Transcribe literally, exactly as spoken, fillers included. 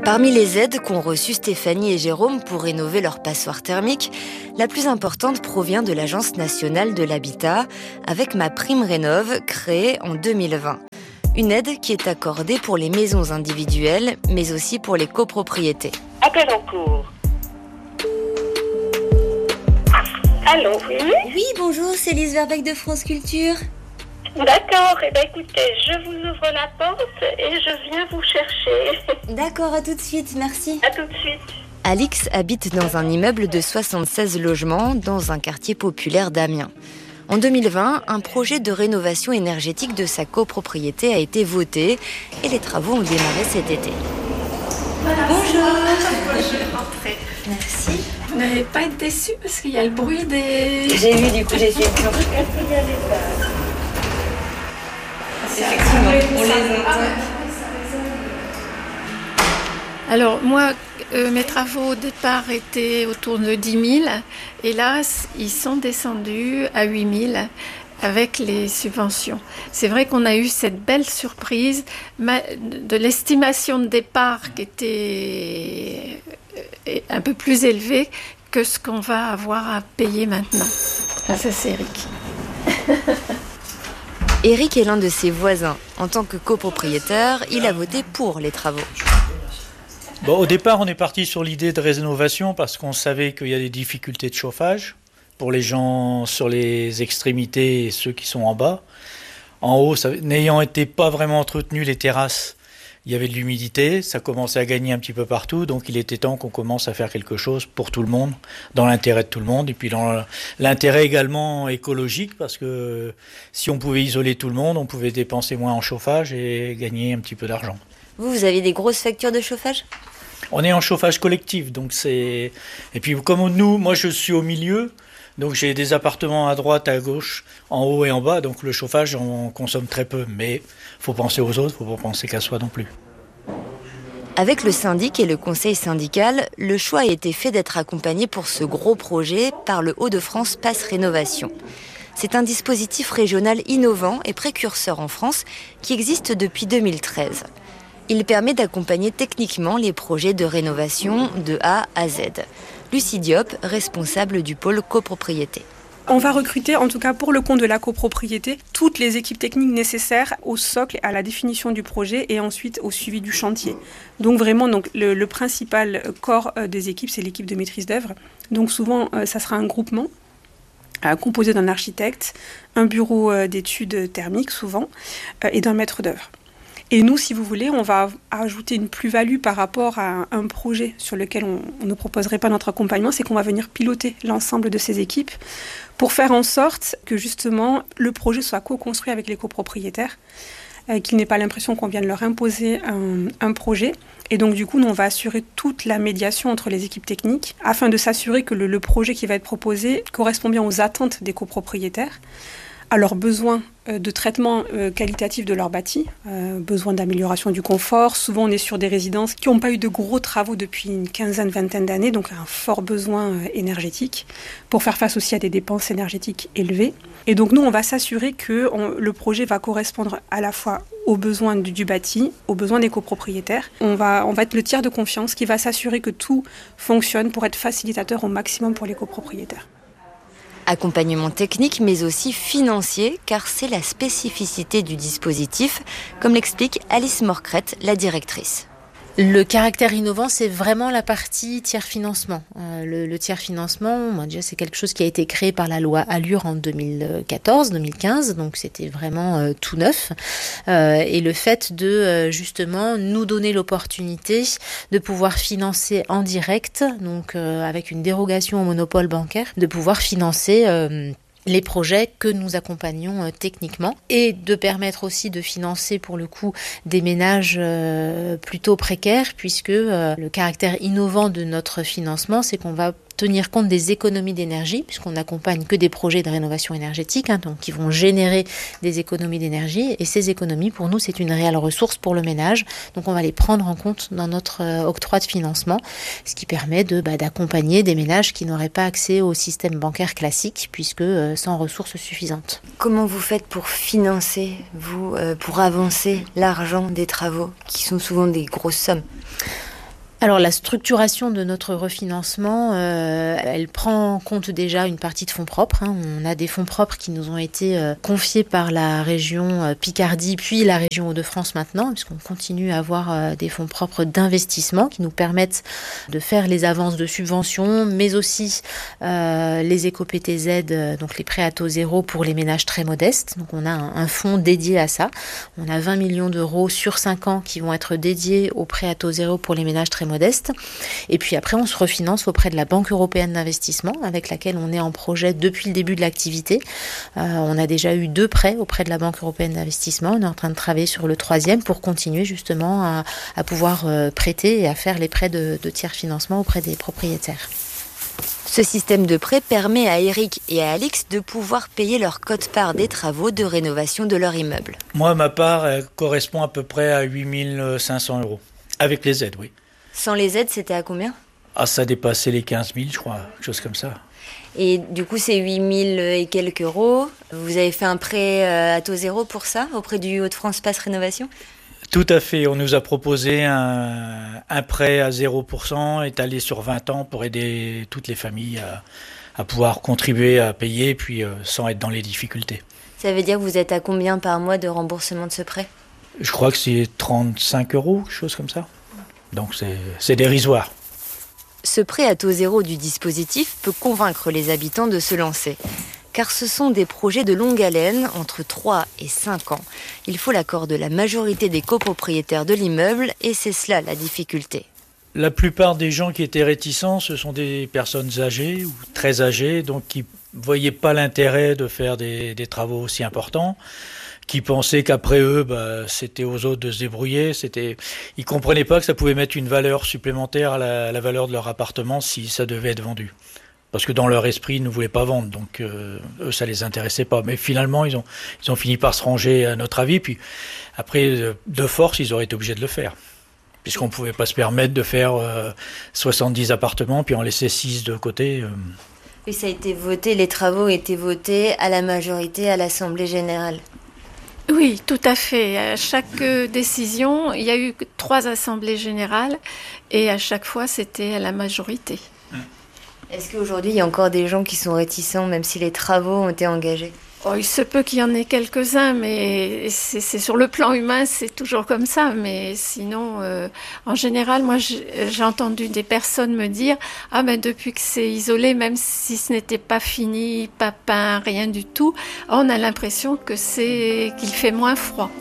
Parmi les aides qu'ont reçues Stéphanie et Jérôme pour rénover leur passoire thermique, la plus importante provient de l'Agence nationale de l'habitat, avec MaPrimeRénov', créée en deux mille vingt. Une aide qui est accordée pour les maisons individuelles, mais aussi pour les copropriétés. Appel en cours. Allô, oui ? Oui, bonjour, c'est Lise Verbeck de France Culture. D'accord, eh bien écoutez, je vous ouvre la porte et je viens vous chercher. D'accord, à tout de suite, merci. À tout de suite. Alix habite dans un immeuble de soixante-seize logements dans un quartier populaire d'Amiens. En deux mille vingt, un projet de rénovation énergétique de sa copropriété a été voté et les travaux ont démarré cet été. Voilà. Bonjour. Je vais rentrer. Merci. Vous n'allez pas être déçus parce qu'il y a le bruit des... J'ai vu, du coup, j'ai suivi. Effectivement, on les entend. Alors moi, euh, mes travaux au départ étaient autour de dix mille et là, ils sont descendus à huit mille avec les subventions. C'est vrai qu'on a eu cette belle surprise de l'estimation de départ qui était un peu plus élevée que ce qu'on va avoir à payer maintenant. Ah, ça, c'est Eric. Eric est l'un de ses voisins. En tant que copropriétaire, il a voté pour les travaux. Bon, au départ, on est parti sur l'idée de rénovation parce qu'on savait qu'il y a des difficultés de chauffage pour les gens sur les extrémités et ceux qui sont en bas. En haut, ça, n'ayant été pas vraiment entretenu les terrasses, il y avait de l'humidité, ça commençait à gagner un petit peu partout, donc il était temps qu'on commence à faire quelque chose pour tout le monde, dans l'intérêt de tout le monde, et puis dans l'intérêt également écologique, parce que si on pouvait isoler tout le monde, on pouvait dépenser moins en chauffage et gagner un petit peu d'argent. Vous, vous avez des grosses factures de chauffage ? On est en chauffage collectif, donc c'est... Et puis comme nous, moi je suis au milieu, donc j'ai des appartements à droite, à gauche, en haut et en bas, donc le chauffage, on consomme très peu, mais il faut penser aux autres, il ne faut pas penser qu'à soi non plus. Avec le syndic et le conseil syndical, le choix a été fait d'être accompagné pour ce gros projet par le Hauts-de-France Pass Rénovation. C'est un dispositif régional innovant et précurseur en France qui existe depuis deux mille treize. Il permet d'accompagner techniquement les projets de rénovation de A à Z. Lucie Diop, responsable du pôle copropriété. On va recruter, en tout cas pour le compte de la copropriété, toutes les équipes techniques nécessaires au socle, à la définition du projet et ensuite au suivi du chantier. Donc vraiment, donc, le, le principal corps des équipes, c'est l'équipe de maîtrise d'œuvre. Donc souvent, ça sera un groupement euh, composé d'un architecte, un bureau d'études thermiques souvent, euh, et d'un maître d'œuvre. Et nous, si vous voulez, on va ajouter une plus-value par rapport à un projet sur lequel on, on ne proposerait pas notre accompagnement, c'est qu'on va venir piloter l'ensemble de ces équipes pour faire en sorte que justement le projet soit co-construit avec les copropriétaires, euh, qu'ils n'aient pas l'impression qu'on vient de leur imposer un, un projet. Et donc du coup, nous, on va assurer toute la médiation entre les équipes techniques afin de s'assurer que le, le projet qui va être proposé correspond bien aux attentes des copropriétaires, à leurs besoins de traitement euh, qualitatif de leur bâti, euh, besoin d'amélioration du confort. Souvent, on est sur des résidences qui n'ont pas eu de gros travaux depuis une quinzaine, vingtaine d'années, donc un fort besoin euh, énergétique pour faire face aussi à des dépenses énergétiques élevées. Et donc, nous, on va s'assurer que on, le projet va correspondre à la fois aux besoins du, du bâti, aux besoins des copropriétaires. On va, on va être le tiers de confiance qui va s'assurer que tout fonctionne pour être facilitateur au maximum pour les copropriétaires. Accompagnement technique mais aussi financier, car c'est la spécificité du dispositif, comme l'explique Alice Morcrette, la directrice. Le caractère innovant, c'est vraiment la partie tiers-financement. Euh, le, le tiers-financement, bon, déjà, c'est quelque chose qui a été créé par la loi Allure en deux mille quatorze deux mille quinze, donc c'était vraiment euh, tout neuf. Euh, et le fait de, euh, justement, nous donner l'opportunité de pouvoir financer en direct, donc euh, avec une dérogation au monopole bancaire, de pouvoir financer... Euh, les projets que nous accompagnons euh, techniquement et de permettre aussi de financer pour le coup des ménages euh, plutôt précaires puisque euh, le caractère innovant de notre financement, c'est qu'on va tenir compte des économies d'énergie, puisqu'on n'accompagne que des projets de rénovation énergétique, hein, donc qui vont générer des économies d'énergie. Et ces économies, pour nous, c'est une réelle ressource pour le ménage. Donc on va les prendre en compte dans notre euh, octroi de financement, ce qui permet de, bah, d'accompagner des ménages qui n'auraient pas accès au système bancaire classique, puisque euh, sans ressources suffisantes. Comment vous faites pour financer, vous, euh, pour avancer l'argent des travaux, qui sont souvent des grosses sommes ? Alors la structuration de notre refinancement, euh, elle prend en compte déjà une partie de fonds propres. Hein. On a des fonds propres qui nous ont été euh, confiés par la région euh, Picardie, puis la région Hauts-de-France maintenant, puisqu'on continue à avoir euh, des fonds propres d'investissement qui nous permettent de faire les avances de subventions, mais aussi euh, les éco-P T Z, euh, donc les prêts à taux zéro pour les ménages très modestes. Donc on a un, un fonds dédié à ça. On a vingt millions d'euros sur cinq ans qui vont être dédiés aux prêts à taux zéro pour les ménages très modeste. Et puis après, on se refinance auprès de la Banque européenne d'investissement, avec laquelle on est en projet depuis le début de l'activité. Euh, on a déjà eu deux prêts auprès de la Banque européenne d'investissement. On est en train de travailler sur le troisième pour continuer justement à, à pouvoir euh, prêter et à faire les prêts de, de tiers financement auprès des propriétaires. Ce système de prêt permet à Eric et à Alix de pouvoir payer leur quote-part des travaux de rénovation de leur immeuble. Moi, ma part elle correspond à peu près à huit mille cinq cents euros, avec les aides, oui. Sans les aides, c'était à combien ? Ah, ça dépassait les quinze mille, je crois, quelque chose comme ça. Et du coup, c'est huit mille et quelques euros. Vous avez fait un prêt à taux zéro pour ça, auprès du Hauts-de-France Pass Rénovation ? Tout à fait. On nous a proposé un, un prêt à zéro pour cent étalé sur vingt ans pour aider toutes les familles à, à pouvoir contribuer à payer, puis euh, sans être dans les difficultés. Ça veut dire que vous êtes à combien par mois de remboursement de ce prêt ? Je crois que c'est trente-cinq euros, quelque chose comme ça. Donc c'est, c'est dérisoire. Ce prêt à taux zéro du dispositif peut convaincre les habitants de se lancer. Car ce sont des projets de longue haleine, entre trois et cinq ans. Il faut l'accord de la majorité des copropriétaires de l'immeuble et c'est cela la difficulté. La plupart des gens qui étaient réticents, ce sont des personnes âgées ou très âgées, donc qui ne voyaient pas l'intérêt de faire des, des travaux aussi importants, qui pensaient qu'après eux, bah, c'était aux autres de se débrouiller. C'était... Ils ne comprenaient pas que ça pouvait mettre une valeur supplémentaire à la, à la valeur de leur appartement si ça devait être vendu. Parce que dans leur esprit, ils ne voulaient pas vendre, donc euh, eux, ça ne les intéressait pas. Mais finalement, ils ont, ils ont fini par se ranger à notre avis. Puis après, de force, ils auraient été obligés de le faire. Puisqu'on ne pouvait pas se permettre de faire euh, soixante-dix appartements, puis en laisser six de côté. Euh. Et ça a été voté, les travaux ont été votés à la majorité à l'Assemblée générale. Oui, tout à fait. À chaque décision, il y a eu trois assemblées générales et à chaque fois, c'était à la majorité. Est-ce qu'aujourd'hui, il y a encore des gens qui sont réticents, même si les travaux ont été engagés ? Oh, il se peut qu'il y en ait quelques-uns, mais c'est, c'est sur le plan humain, c'est toujours comme ça. Mais sinon, euh, en général, moi, j'ai, j'ai entendu des personnes me dire « Ah, ben depuis que c'est isolé, même si ce n'était pas fini, pas peint, rien du tout, on a l'impression que c'est qu'il fait moins froid. »